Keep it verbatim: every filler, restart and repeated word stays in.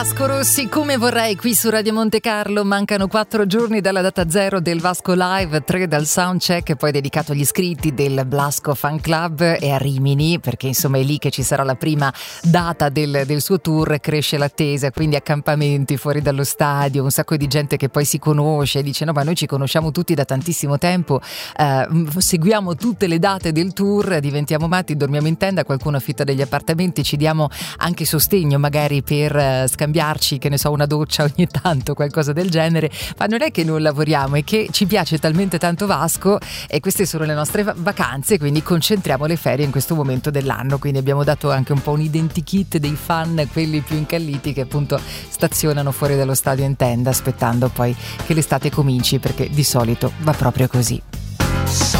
Vasco Rossi, come vorrei, qui su Radio Monte Carlo. Mancano quattro giorni dalla data zero del Vasco Live, tre dal soundcheck, poi dedicato agli iscritti del Blasco Fan Club, e a Rimini, perché insomma è lì che ci sarà la prima data del, del suo tour. Cresce l'attesa, quindi accampamenti fuori dallo stadio, un sacco di gente che poi si conosce e dice no ma noi ci conosciamo tutti da tantissimo tempo, eh, seguiamo tutte le date del tour, diventiamo matti, dormiamo in tenda, qualcuno affitta degli appartamenti, ci diamo anche sostegno magari per uh, scambiarci, che ne so, una doccia ogni tanto, qualcosa del genere, ma non è che non lavoriamo, è che ci piace talmente tanto Vasco e queste sono le nostre va- vacanze, quindi concentriamo le ferie in questo momento dell'anno, quindi abbiamo dato anche un po' un identikit dei fan, quelli più incalliti, che appunto stazionano fuori dallo stadio in tenda aspettando poi che l'estate cominci, perché di solito va proprio così.